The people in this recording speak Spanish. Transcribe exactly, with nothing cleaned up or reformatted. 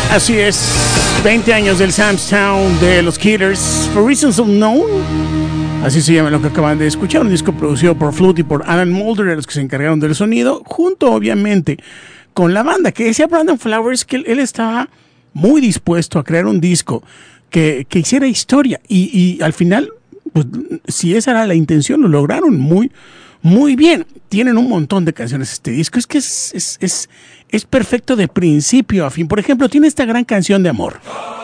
Así es, veinte años del Sam's Town de los Killers, For Reasons Unknown, así se llama lo que acaban de escuchar, un disco producido por Flood y por Alan Moulder, de los que se encargaron del sonido, junto obviamente con la banda, que decía Brandon Flowers que él, él estaba muy dispuesto a crear un disco que, que hiciera historia, y, y al final, pues, si esa era la intención, lo lograron muy, muy bien. Tienen un montón de canciones este disco, es que es, es, es, es perfecto de principio a fin. Por ejemplo, tiene esta gran canción de amor.